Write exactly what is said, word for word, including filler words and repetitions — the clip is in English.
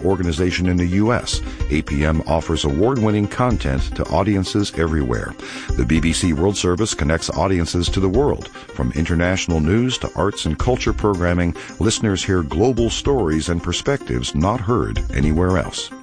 organization in the U S, A P M offers award-winning content to audiences everywhere. The B B C World Service connects audiences to the world. From international news to arts and culture programming, listeners hear global stories and perspectives not heard anywhere else.